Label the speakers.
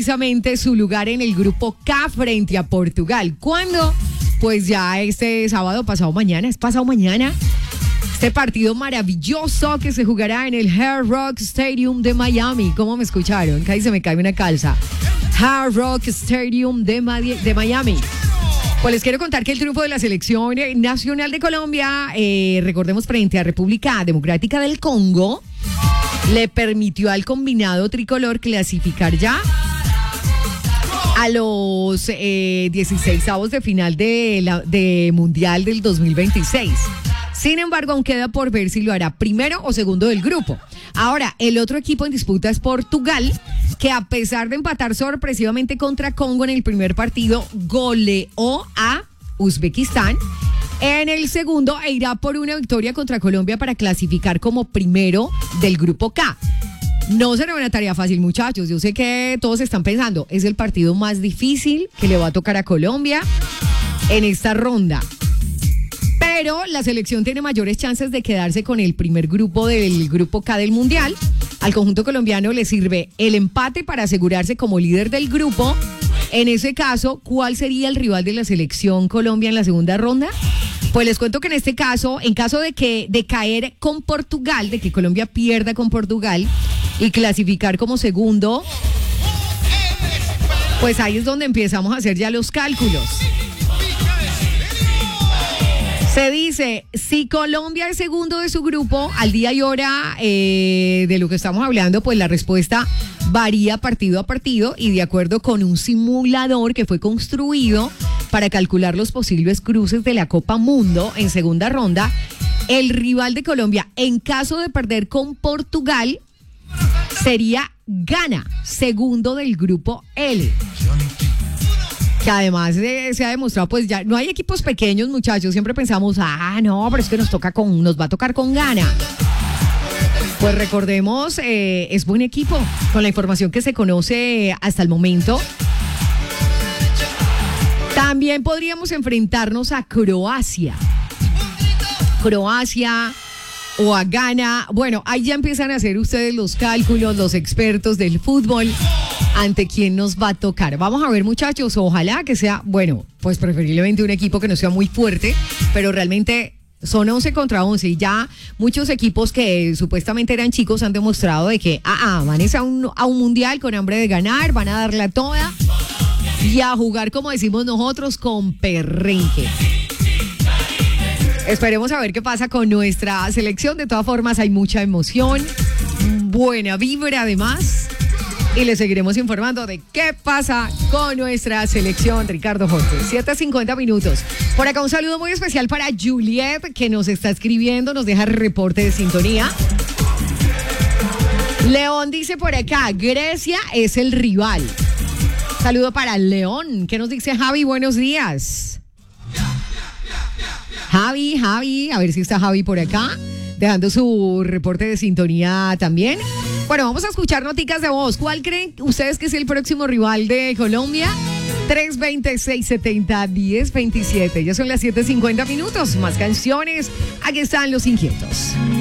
Speaker 1: precisamente su lugar en el grupo K frente a Portugal. ¿Cuándo? Pues ya este sábado, pasado mañana, este partido maravilloso que se jugará en el Hard Rock Stadium de Miami. ¿Cómo me escucharon? Casi se me cae una calza. Hard Rock Stadium de Miami. Pues les quiero contar que el triunfo de la selección nacional de Colombia, recordemos, frente a República Democrática del Congo, le permitió al combinado tricolor clasificar ya a los 16avos de final de Mundial del 2026. Sin embargo, aún queda por ver si lo hará primero o segundo del grupo. Ahora, el otro equipo en disputa es Portugal, que a pesar de empatar sorpresivamente contra Congo en el primer partido, goleó a Uzbekistán en el segundo e irá por una victoria contra Colombia para clasificar como primero del grupo K. No será una tarea fácil, muchachos. Yo sé que todos están pensando, es el partido más difícil que le va a tocar a Colombia en esta ronda. Pero la selección tiene mayores chances de quedarse con el primer grupo del grupo K del Mundial. Al conjunto colombiano le sirve el empate para asegurarse como líder del grupo. En ese caso, ¿cuál sería el rival de la selección Colombia en la segunda ronda? Pues les cuento que en este caso, en caso de caer con Portugal, de que Colombia pierda con Portugal y clasificar como segundo, pues ahí es donde empezamos a hacer ya los cálculos. Se dice, si Colombia es segundo de su grupo, al día y hora de lo que estamos hablando, pues la respuesta varía partido a partido y de acuerdo con un simulador que fue construido para calcular los posibles cruces de la Copa Mundo en segunda ronda, el rival de Colombia, en caso de perder con Portugal, sería Ghana, segundo del grupo L. Que además se ha demostrado, pues ya no hay equipos pequeños, muchachos. Siempre pensamos, no, pero es que nos va a tocar con Ghana. Pues recordemos, es buen equipo. Con la información que se conoce hasta el momento, también podríamos enfrentarnos a Croacia o a Ghana. Bueno, ahí ya empiezan a hacer ustedes los cálculos, los expertos del fútbol, ante quién nos va a tocar. Vamos a ver, muchachos, ojalá que sea, bueno, pues preferiblemente un equipo que no sea muy fuerte, pero realmente son 11 contra 11 y ya muchos equipos que supuestamente eran chicos han demostrado de que van a un mundial con hambre de ganar, van a darla toda y a jugar, como decimos nosotros, con perrenque. Esperemos a ver qué pasa con nuestra selección. De todas formas, hay mucha emoción, buena vibra además. Y les seguiremos informando de qué pasa con nuestra selección, Ricardo Jorge. 7:50 minutos. Por acá un saludo muy especial para Juliet, que nos está escribiendo, nos deja el reporte de sintonía. León dice por acá, Grecia es el rival. Saludo para León. ¿Qué nos dice Javi? Buenos días. Javi, a ver si está Javi por acá, dejando su reporte de sintonía también. Bueno, vamos a escuchar noticas de voz. ¿Cuál creen ustedes que es el próximo rival de Colombia? 320-670-1027. Ya son las 7:50 minutos. Más canciones. Aquí están Los Inquietos.